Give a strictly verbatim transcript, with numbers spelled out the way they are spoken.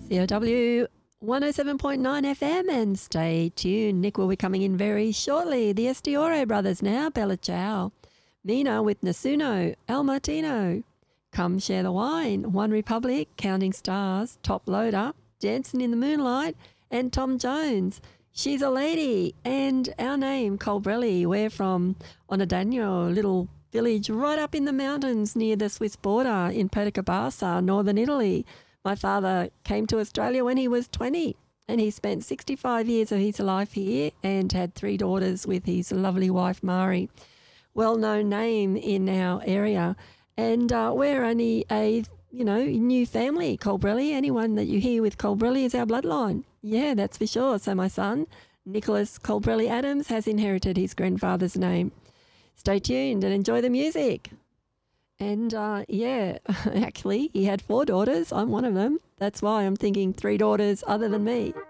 C O W one oh seven point nine F M, and stay tuned. Nick will be coming in very shortly. The Estiore brothers now, Bella Ciao. Mina with Nasuno, El Martino. Come Share the Wine, One Republic, Counting Stars, Top Loader, Dancing in the Moonlight, and Tom Jones. She's a Lady, and our name, Colbrelli. We're from Onadagno, little village right up in the mountains near the Swiss border in Pedicabassa, northern Italy. My father came to Australia when he was twenty, and he spent sixty-five years of his life here and had three daughters with his lovely wife, Mari. Well-known name in our area. And uh, we're only a, you know, new family, Colbrelli. Anyone that you hear with Colbrelli is our bloodline. Yeah, that's for sure. So my son, Nicholas Colbrelli Adams, has inherited his grandfather's name. Stay tuned and enjoy the music. And uh, yeah, actually, he had four daughters. I'm one of them. That's why I'm thinking three daughters other than me.